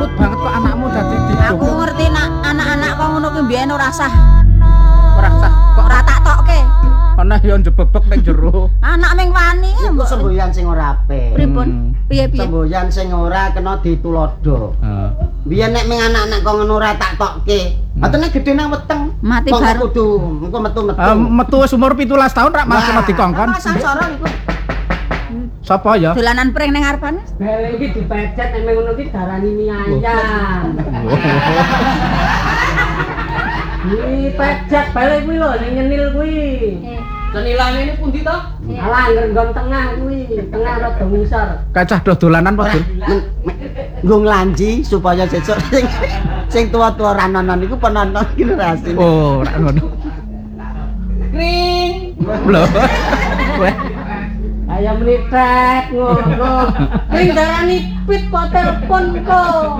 nurut banget kok anakmu dadi Aku ngerti nak anak-anak kok ngono ki mbiyen ora sah. ora sah Kok ora tak tokke. ana yo njebebek ning jero. Anak ming wani Iku semboyan sing ora apik. pripun? Piye-piye? Semboyan sing ora kena ditulodo. Heeh. Biyen nek ming anak-anak kok ngono ora tak tokke. Atene gedhe nang weteng. Mati Kok baru. kudu engko metu-metu. Metu wis umur 17 tahun rak malah kena dikongkon. Apa sangsara iku? Sapa ya? Dolanan pring ning ngarepane? Bele iki dipecet nek ngono ki darani mie ayam. Dipecet bale kuwi lho ning nyenil kuwi. Cenilane ini pundi to? Alah nggon tengah kuwi, tengah rada ngisor. Kacah do dolanan apa, Dur? Nggo nglanji supaya sesuk sing tua-tua rananan iku penonton generasi. Oh, rak ngono. Kring. Lho. Weh. Ayam menitek ngono. Kring darani pit kok telepon kok.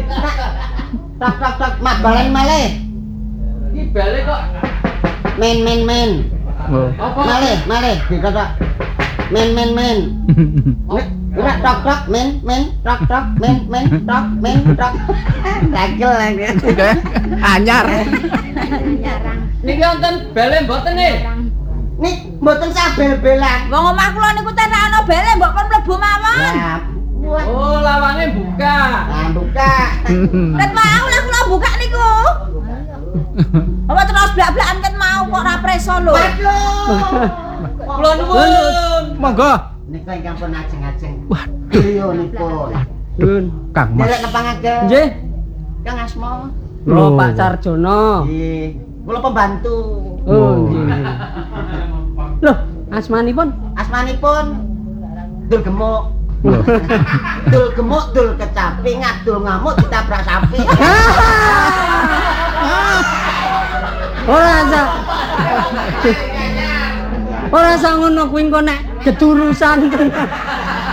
Tak mak balen malih. Iki bale kok Men. Oh. apa? Malih dikata men. Ora tok men tok men. Dagel lagi. Oke. Anyar. Nyarang. Niki wonten bale mboten nih? Nik mboten sabel-belan. Wong omah kula niku tenan ana bele mbok kon mlebu mawon. Nah, Oh, lawange buka. buka. Ket mau lah kula buka niku. Apa terus blak-blakan ket mau kok ora preso lho. Kula nuwun. Monggo. Nika ingkang pun ajeng-ajeng. Waduh, Iya nipun. Dun. Kang Mas. Derek nepangake. Nggih. Kang Asma. Lho Pak Sarjono. Nggih. Kula pembantu. Oh, nggih. Loh, asmanipun? Asmanipun Dul Gemuk. Loh. Dul Gemuk, Dul Kecapi, ngadul ngamuk ditabrak sapi. Ora sa ngono kuwi engko nek gedurusan.